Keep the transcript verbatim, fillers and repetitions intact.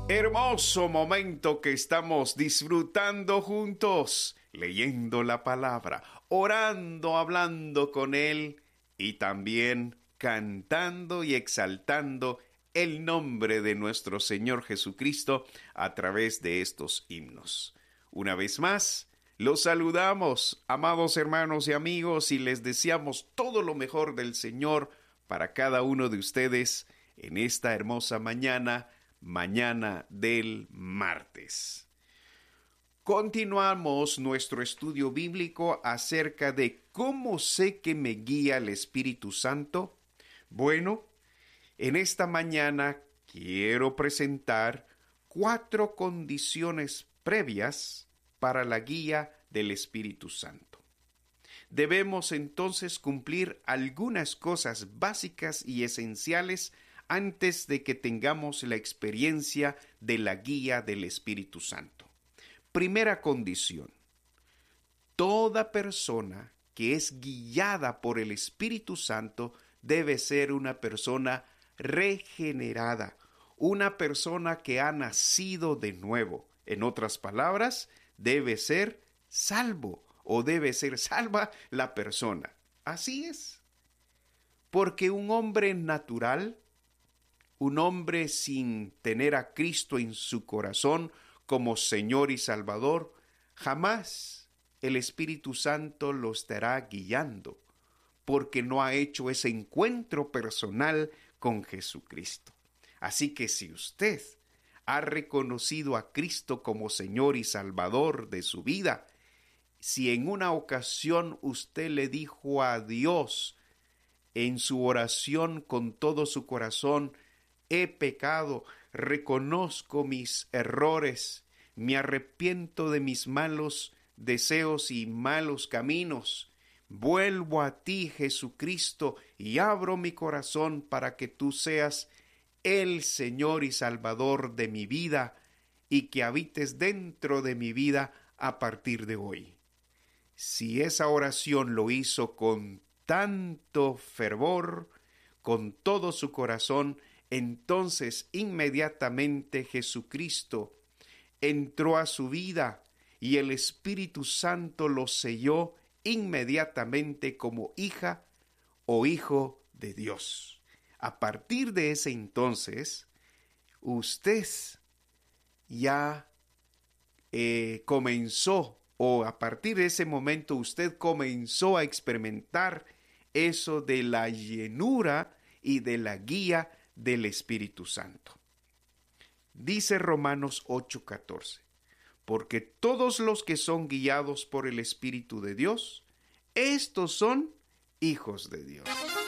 Hermoso momento que estamos disfrutando juntos, leyendo la palabra, orando, hablando con Él y también cantando y exaltando el nombre de nuestro Señor Jesucristo a través de estos himnos. Una vez más, los saludamos, amados hermanos y amigos, y les deseamos todo lo mejor del Señor para cada uno de ustedes en esta hermosa mañana, mañana del martes. Continuamos nuestro estudio bíblico acerca de cómo sé que me guía el Espíritu Santo. Bueno, en esta mañana quiero presentar cuatro condiciones previas para la guía del Espíritu Santo. Debemos entonces cumplir algunas cosas básicas y esenciales antes de que tengamos la experiencia de la guía del Espíritu Santo. Primera condición: toda persona que es guiada por el Espíritu Santo debe ser una persona regenerada, una persona que ha nacido de nuevo. En otras palabras, debe ser salvo o debe ser salva la persona. Así es. Porque un hombre natural, un hombre sin tener a Cristo en su corazón como Señor y Salvador, jamás el Espíritu Santo lo estará guiando, porque no ha hecho ese encuentro personal con Jesucristo. Así que si usted ha reconocido a Cristo como Señor y Salvador de su vida, si en una ocasión usted le dijo a Dios en su oración con todo su corazón: he pecado, reconozco mis errores, me arrepiento de mis malos deseos y malos caminos, vuelvo a ti, Jesucristo, y abro mi corazón para que tú seas el Señor y Salvador de mi vida y que habites dentro de mi vida a partir de hoy. Si esa oración lo hizo con tanto fervor, con todo su corazón, entonces inmediatamente Jesucristo entró a su vida y el Espíritu Santo lo selló inmediatamente como hija o hijo de Dios. A partir de ese entonces, usted ya eh, comenzó, o a partir de ese momento usted comenzó a experimentar eso de la llenura y de la guía del Espíritu Santo. Dice Romanos ocho catorce, porque todos los que son guiados por el Espíritu de Dios, estos son hijos de Dios.